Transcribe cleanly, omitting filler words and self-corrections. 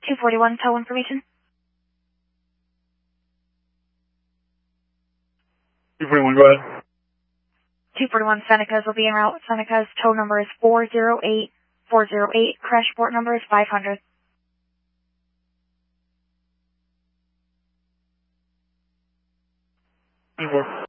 241 tow information. 241, go ahead. 241 Senecas will be en route. Seneca's tow number is 408408. Crash report number is 500. 24.